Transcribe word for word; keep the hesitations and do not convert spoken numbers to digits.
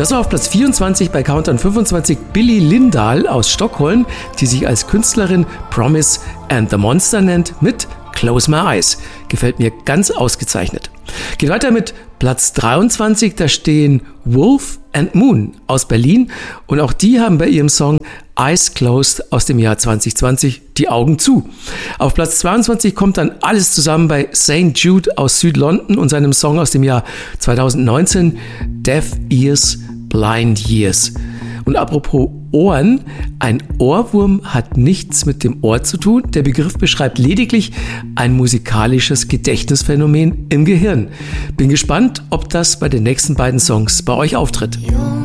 Das war auf Platz vierundzwanzig bei Countdown fünfundzwanzig Billy Lindahl aus Stockholm, die sich als Künstlerin Promise and the Monster nennt, mit Close My Eyes. Gefällt mir ganz ausgezeichnet. Geht weiter mit Platz dreiundzwanzig, da stehen Wolf and Moon aus Berlin und auch die haben bei ihrem Song Eyes Closed aus dem Jahr zwanzig zwanzig die Augen zu. Auf Platz zweiundzwanzig kommt dann alles zusammen bei Saint Jude aus Südlondon und seinem Song aus dem Jahr zweitausendneunzehn Deaf Ears, Blind Years. Und apropos Ohren, ein Ohrwurm hat nichts mit dem Ohr zu tun. Der Begriff beschreibt lediglich ein musikalisches Gedächtnisphänomen im Gehirn. Bin gespannt, ob das bei den nächsten beiden Songs bei euch auftritt.